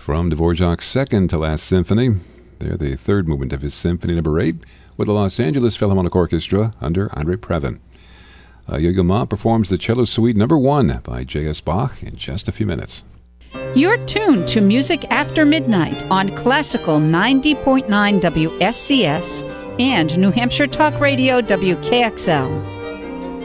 from Dvorak's second to last symphony. They're the third movement of his Symphony No. 8 with the Los Angeles Philharmonic Orchestra under Andre Previn. Yo-Yo Ma performs the Cello Suite No. 1 by J.S. Bach in just a few minutes. You're tuned to Music After Midnight on Classical 90.9 WSCS and New Hampshire Talk Radio WKXL.